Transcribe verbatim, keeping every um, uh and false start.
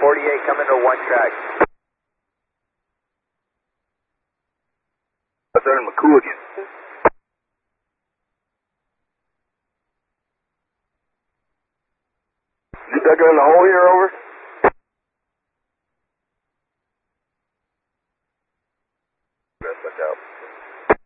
forty-eight coming to one track. That's out in McCooligan. You dug in the hole here, over? Let's look out.